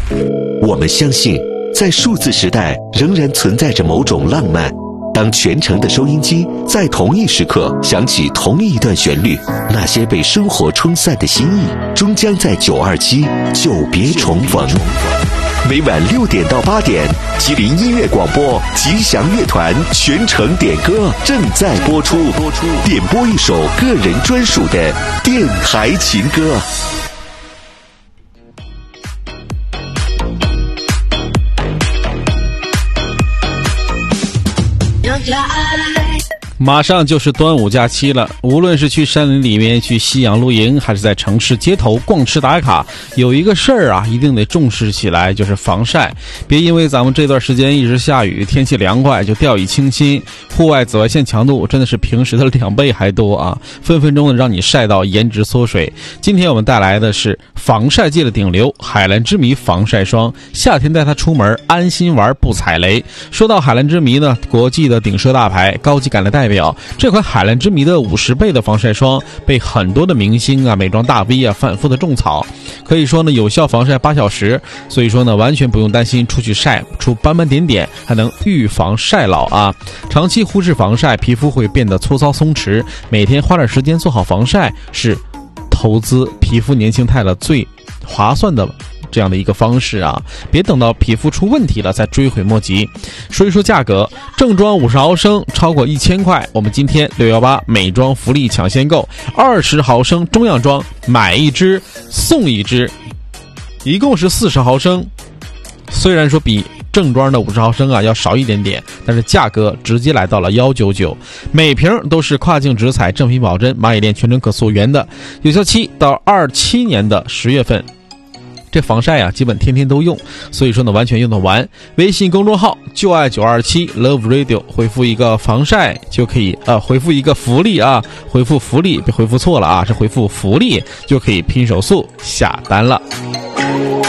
我们相信，在数字时代仍然存在着某种浪漫。当全城的收音机在同一时刻响起同一段旋律，那些被生活冲散的心意，终将在927久别重逢。每晚6点到8点，吉林音乐广播吉祥乐团全程点歌正在播出，点播一首个人专属的电台情歌。 马上就是端午假期了，无论是去山林里面去夕阳露营，还是在城市街头逛吃打卡，有一个事儿啊，一定得重视起来，就是防晒。别因为咱们这段时间一直下雨，天气凉快，就掉以轻心。户外紫外线强度真的是平时的2倍还多啊，分分钟的让你晒到颜值缩水。今天我们带来的是防晒界的顶流海蓝之谜防晒霜，夏天带它出门，安心玩不踩雷。说到海蓝之谜呢，国际的顶奢大牌，高级感的代表。这款海蓝之谜的50倍的防晒霜被很多的明星啊、美妆大 V 啊反复的种草，可以说呢有效防晒8小时，所以说呢完全不用担心出去晒出斑斑点点，还能预防晒老啊。长期忽视防晒，皮肤会变得粗糙松弛，每天花点时间做好防晒是投资皮肤年轻态的最划算的这样的一个方式啊，别等到皮肤出问题了再追悔莫及。说一说价格，正装50毫升超过1000块，我们今天618美妆福利抢先购，20毫升中样装买1支送1支，一共是40毫升。虽然说比正装的50毫升啊要少一点点，但是价格直接来到了199，每瓶都是跨境直采，正品保真，蚂蚁链全程可溯源的，有效期到27年的10月份。这防晒啊基本天天都用，所以说呢完全用得完。微信公众号就爱927 Love Radio 回复一个防晒就可以回复一个福利啊，回复福利别回复错了啊，是回复福利就可以拼手速下单了。